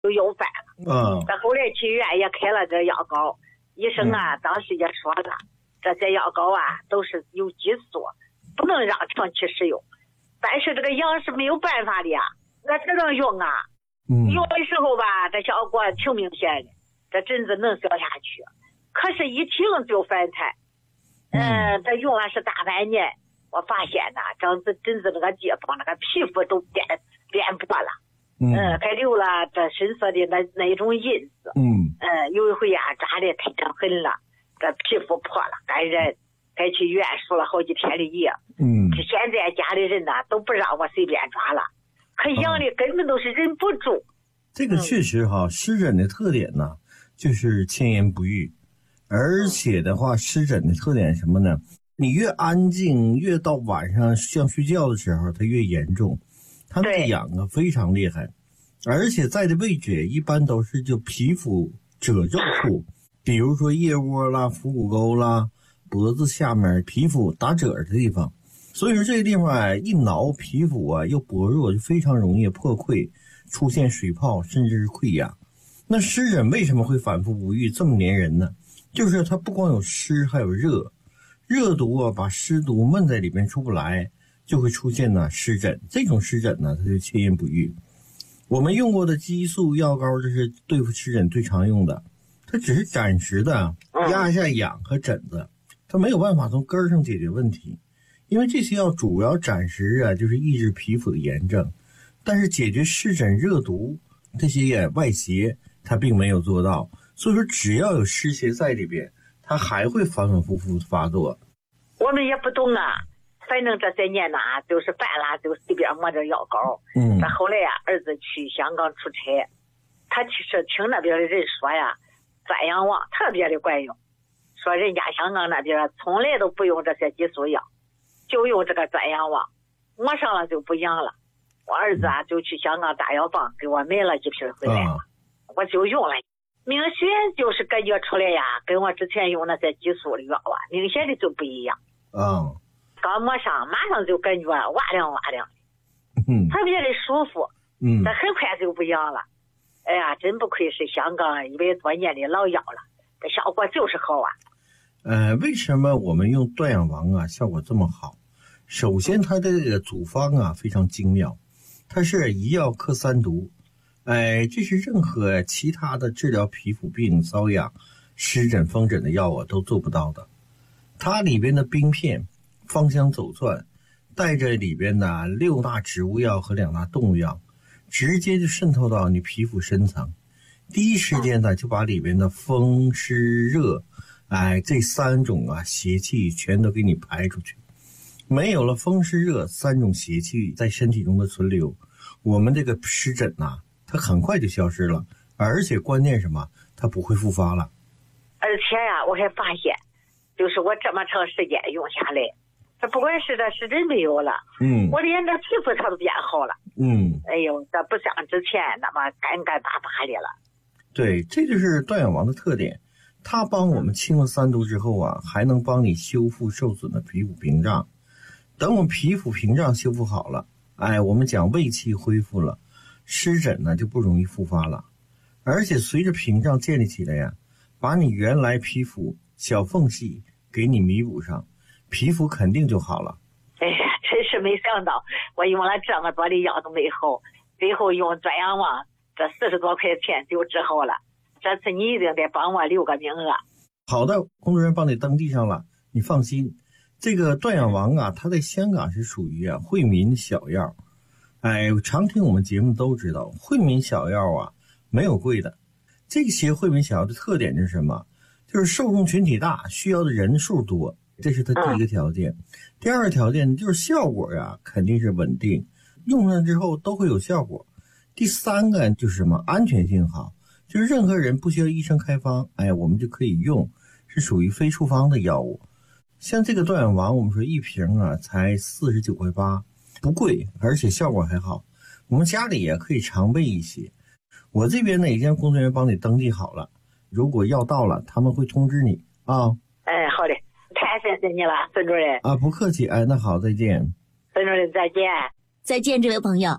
就腰翻了。他后来去医院也开了这药膏，医生啊当时也说了，这些药膏啊都是有激素，不能让长期使用。但是这个羊是没有办法的呀，那只能用啊。用的时候吧，这效果挺明显的，这疹子能消下去。可是一停就反弹。这用了是大半年，我发现呐，疹子那个地方那个皮肤都变薄了。还留了这深色的那一种印子。有一回呀，抓的太狠了，这皮肤破了，感染，该去医院输了好几天的药。现在家里人呢都不让我随便抓了，可养的根本都是忍不住。 这个确实哈，湿疹的特点呢就是千言不愈，而且的话，湿疹的特点是什么呢？你越安静，越到晚上想睡觉的时候，它越严重。它那个痒啊非常厉害，而且在的位置一般都是就皮肤褶皱处，比如说腋窝啦、腹股沟啦、脖子下面皮肤打褶的地方。所以说这个地方啊，一挠皮肤啊又薄弱，就非常容易破溃，出现水泡甚至是溃疡。那湿疹为什么会反复不愈这么粘人呢？就是它不光有湿还有热，热毒啊把湿毒闷在里面出不来，就会出现呢湿疹。这种湿疹呢它就千言不愈。我们用过的激素药膏，这是对付湿疹最常用的，它只是暂时的压一下痒和疹子，它没有办法从根上解决问题。因为这些药主要暂时啊就是抑制皮肤的炎症，但是解决湿疹热毒这些外邪它并没有做到。所以说只要有湿邪在里边，它还会反反复复发作。 我们也不懂啊，反正这些年呐就是犯了就随便抹点药膏。这后来呀儿子去香港出差，他其实听那边的人说呀，转阳王特别的管用，说人家香港那边从来都不用这些激素药，就用这个转阳王，抹上了就不痒了。我儿子啊就去香港大药房给我买了几瓶回来了，我就用了，明显就是感觉出来呀，跟我之前用那些激素的药啊，明显的就不一样。刚抹上马上就感觉哇凉哇凉的，特别的舒服。这很快就不痒了。哎呀，真不愧是香港100多年的老药了，这效果就是好啊。 为什么我们用断氧王啊效果这么好？首先它的这个组方啊非常精妙，它是一药克3毒。这是任何其他的治疗皮肤病、瘙痒、湿疹、风疹的药啊都做不到的。它里边的冰片芳香走窜，带着里边的6大植物药和2大动物药，直接就渗透到你皮肤深层，第一时间呢就把里边的风湿热这3种啊邪气全都给你排出去。没有了风湿热3种邪气在身体中的存留，我们这个湿疹啊它很快就消失了，而且关键什么，它不会复发了。 而且呀我还发现，就是我这么长时间用下来，这不管是这湿疹没有了，我连这皮肤它都变好了。哎呦，这不像之前那么干干巴巴的了。 对，这就是断氧王的特点，它帮我们清了3毒之后啊，还能帮你修复受损的皮肤屏障。等我们皮肤屏障修复好了，我们讲胃气恢复了，湿疹呢就不容易复发了。而且随着屏障建立起来呀，把你原来皮肤小缝隙给你弥补上，皮肤肯定就好了。 哎呀，真是没想到我用了这么多的药都没好，最后用断氧王这40多块钱就治好了。这次你一定得帮我留个名额。 好的，工作人员帮你登记上了，你放心。这个断氧王啊，它在香港是属于惠民小药。常听我们节目都知道，惠民小药啊没有贵的。这些惠民小药的特点是什么？就是受众群体大，需要的人数多，这是它第一个条件。第二个条件就是效果肯定是稳定，用上之后都会有效果。第三个就是什么？安全性好，就是任何人不需要医生开方，我们就可以用，是属于非处方的药物。像这个断氧王，我们说一瓶才49.8块，不贵，而且效果还好。我们家里也可以常备一些。我这边呢已经工作人员帮你登记好了，如果要到了，他们会通知你啊。 好的，太谢谢你了，孙主任。 不客气。那好，再见。 孙主任再见。 再见，这位朋友。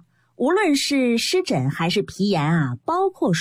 无论是湿疹还是皮炎啊，包括